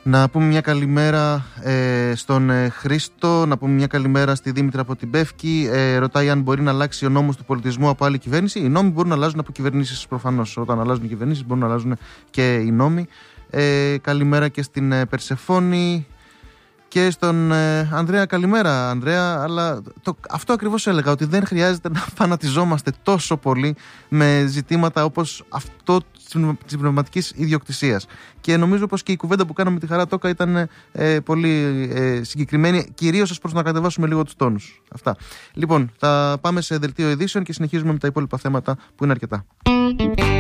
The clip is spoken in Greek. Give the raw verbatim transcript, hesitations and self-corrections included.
Να πούμε μια καλημέρα ε, στον ε, Χρήστο, να πούμε μια καλημέρα στη Δήμητρα από την Πεύκη. Ε, ρωτάει αν μπορεί να αλλάξει ο νόμος του πολιτισμού από άλλη κυβέρνηση. Οι νόμοι μπορούν να αλλάζουν από κυβερνήσεις προφανώς. Όταν αλλάζουν οι κυβερνήσεις μπορούν να αλλάζουν και οι νόμοι. Ε, καλημέρα και στην ε, Περσεφόνη και στον ε, Ανδρέα. Καλημέρα, Ανδρέα. Αλλά το, αυτό ακριβώς έλεγα, ότι δεν χρειάζεται να φανατιζόμαστε τόσο πολύ με ζητήματα όπως αυτό της πνευματικής ιδιοκτησίας. Και νομίζω πως και η κουβέντα που κάναμε με τη Χαρά Τόκα ήταν ε, πολύ ε, συγκεκριμένη, κυρίως ως προς να κατεβάσουμε λίγο τους τόνους. Αυτά. Λοιπόν, θα πάμε σε δελτίο ειδήσεων και συνεχίζουμε με τα υπόλοιπα θέματα που είναι αρκετά.